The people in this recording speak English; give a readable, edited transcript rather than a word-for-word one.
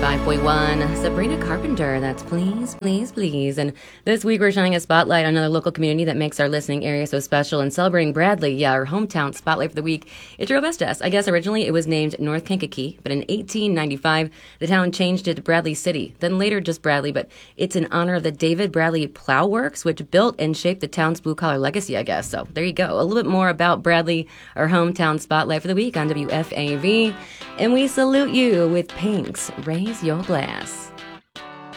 95.1. Sabrina Carpenter, that's Please, Please, Please. And this week we're shining a spotlight on another local community that makes our listening area so special and celebrating Bradley. Yeah, our hometown spotlight for the week. It's Rio Vestas. I guess originally it was named North Kankakee, but in 1895 the town changed it to Bradley City, then later just Bradley, but it's in honor of the David Bradley Plow Works, which built and shaped the town's blue-collar legacy, I guess. So there you go. A little bit more about Bradley, our hometown spotlight for the week on WFAV. And we salute you with Pink's Raise Your Glass.